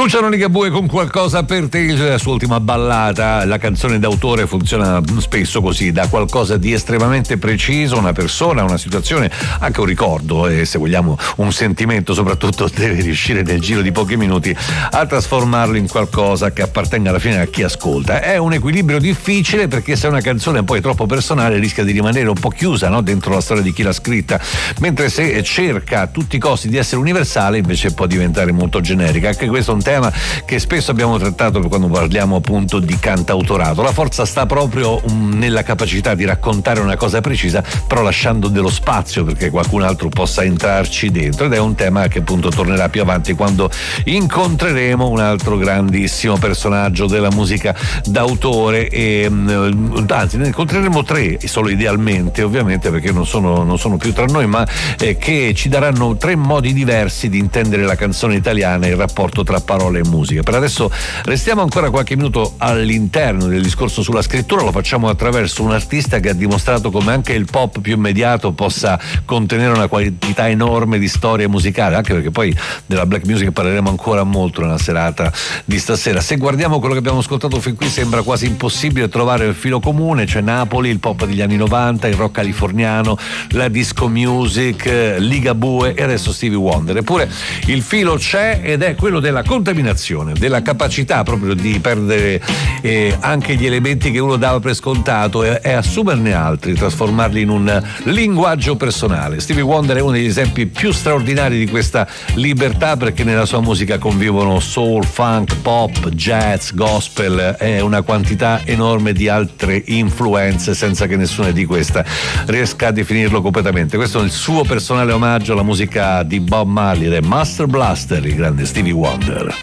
Luciano Ligabue con Qualcosa per te, la sua ultima ballata. La canzone d'autore funziona spesso così, da qualcosa di estremamente preciso, una persona, una situazione, anche un ricordo e se vogliamo un sentimento soprattutto, deve riuscire nel giro di pochi minuti a trasformarlo in qualcosa che appartenga alla fine a chi ascolta. È un equilibrio difficile, perché se una canzone poi è troppo personale rischia di rimanere un po' chiusa, no? Dentro la storia di chi l'ha scritta, mentre se cerca a tutti i costi di essere universale invece può diventare molto generica. Anche questo è un tema che spesso abbiamo trattato quando parliamo appunto di cantautorato. La forza sta proprio nella capacità di raccontare una cosa precisa, però lasciando dello spazio perché qualcun altro possa entrarci dentro, ed è un tema che appunto tornerà più avanti quando incontreremo un altro grandissimo personaggio della musica d'autore, e anzi ne incontreremo tre, solo idealmente ovviamente, perché non sono più tra noi, ma che ci daranno tre modi diversi di intendere la canzone italiana e il rapporto tra parole e musica. Per adesso restiamo ancora qualche minuto all'interno del discorso sulla scrittura, lo facciamo attraverso un artista che ha dimostrato come anche il pop più immediato possa contenere una quantità enorme di storia musicale, anche perché poi della black music parleremo ancora molto nella serata di stasera. Se guardiamo quello che abbiamo ascoltato fin qui sembra quasi impossibile trovare il filo comune, c'è Napoli, il pop degli anni 90, il rock californiano, la disco music, Ligabue e adesso Stevie Wonder. Eppure il filo c'è, ed è quello della contaminazione, della capacità proprio di perdere anche gli elementi che uno dava per scontato e assumerne altri, trasformarli in un linguaggio personale. Stevie Wonder è uno degli esempi più straordinari di questa libertà, perché nella sua musica convivono soul, funk, pop, jazz, gospel e una quantità enorme di altre influenze, senza che nessuna di queste riesca a definirlo completamente. Questo è il suo personale omaggio alla musica di Bob Marley ed è Master Blaster, il grande Stevie Wonder.